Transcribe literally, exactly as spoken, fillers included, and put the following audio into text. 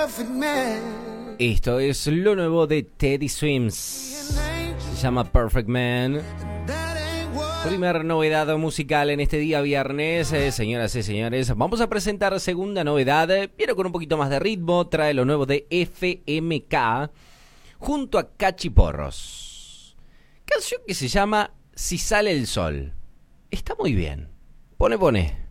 Esto es lo nuevo de Teddy Swims. Se llama Perfect Man. Primera novedad musical en este día viernes, eh, señoras y señores. Vamos a presentar segunda novedad, pero con un poquito más de ritmo. Trae lo nuevo de F M K junto a Cachiporros. Canción que se llama Si sale el sol. Está muy bien. Pone, pone.